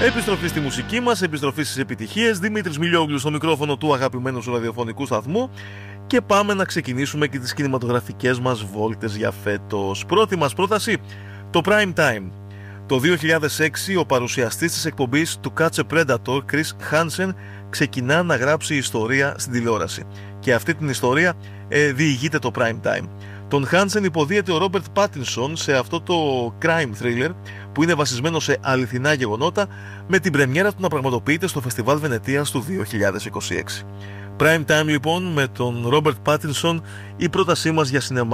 Επιστροφή στη μουσική μας, επιστροφή στις επιτυχίες. Δημήτρης Μιλιόγλου στο μικρόφωνο του αγαπημένου σου ραδιοφωνικού σταθμού. Και πάμε να ξεκινήσουμε και τις κινηματογραφικές μας βόλτες για φέτος. Πρώτη μας πρόταση, το Prime Time. Το 2006 ο παρουσιαστής της εκπομπής του Catch a Predator, Chris Hansen, ξεκινά να γράψει ιστορία στην τηλεόραση. Και αυτή την ιστορία διηγείται το Prime Time. Τον Hansen υποδίεται ο Robert Pattinson σε αυτό το crime thriller που είναι βασισμένο σε αληθινά γεγονότα, με την πρεμιέρα του να πραγματοποιείται στο Φεστιβάλ Βενετίας του 2026. Prime Time λοιπόν με τον Robert Pattinson, η πρότασή μας για σινεμά.